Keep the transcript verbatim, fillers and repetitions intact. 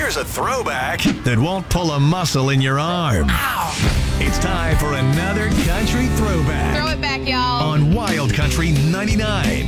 Here's a throwback that won't pull a muscle in your arm. Ow. It's time for another country throwback. Throw it back, y'all. On Wild Country ninety-nine.